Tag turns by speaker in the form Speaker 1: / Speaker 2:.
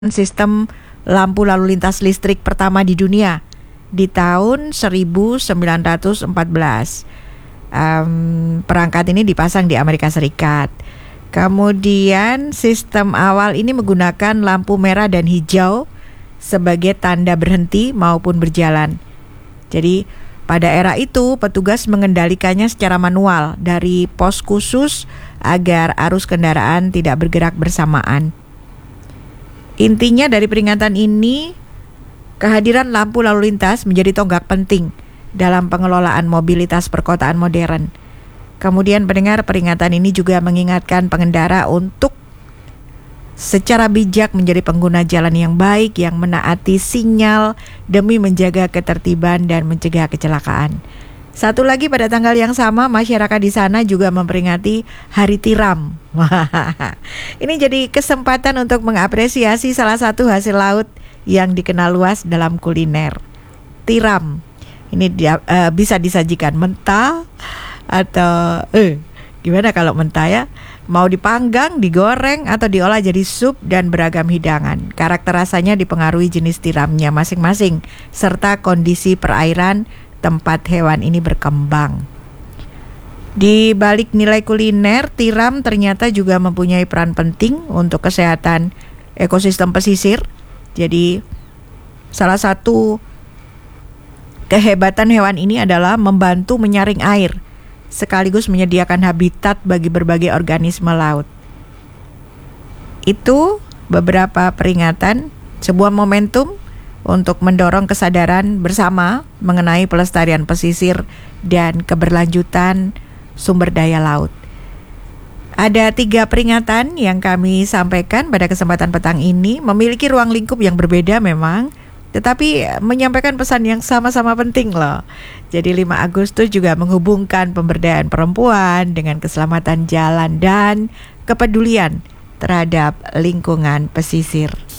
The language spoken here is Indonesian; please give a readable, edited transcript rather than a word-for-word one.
Speaker 1: sistem lampu lalu lintas listrik pertama di dunia di tahun 1914. Perangkat ini dipasang di Amerika Serikat. Kemudian sistem awal ini menggunakan lampu merah dan hijau sebagai tanda berhenti maupun berjalan. Jadi pada era itu petugas mengendalikannya secara manual dari pos khusus agar arus kendaraan tidak bergerak bersamaan. Intinya dari peringatan ini, kehadiran lampu lalu lintas menjadi tonggak penting dalam pengelolaan mobilitas perkotaan modern. Kemudian pendengar, peringatan ini juga mengingatkan pengendara untuk secara bijak menjadi pengguna jalan yang baik, yang menaati sinyal demi menjaga ketertiban dan mencegah kecelakaan. Satu lagi, pada tanggal yang sama masyarakat di sana juga memperingati Hari Tiram. Ini jadi kesempatan untuk mengapresiasi salah satu hasil laut yang dikenal luas dalam kuliner, tiram. Ini bisa disajikan mentah atau gimana kalau mentah ya? Mau dipanggang, digoreng, atau diolah jadi sup dan beragam hidangan. Karakter rasanya dipengaruhi jenis tiramnya masing-masing serta kondisi perairan tempat hewan ini berkembang. Di balik nilai kuliner, tiram ternyata juga mempunyai peran penting untuk kesehatan ekosistem pesisir. Jadi salah satu kehebatan hewan ini adalah membantu menyaring air, sekaligus menyediakan habitat bagi berbagai organisme laut. Itu beberapa peringatan, sebuah momentum untuk mendorong kesadaran bersama mengenai pelestarian pesisir dan keberlanjutan sumber daya laut. Ada 3 peringatan yang kami sampaikan pada kesempatan petang ini, memiliki ruang lingkup yang berbeda memang, tetapi menyampaikan pesan yang sama-sama penting loh. Jadi 5 Agustus juga menghubungkan pemberdayaan perempuan dengan keselamatan jalan dan kepedulian terhadap lingkungan pesisir.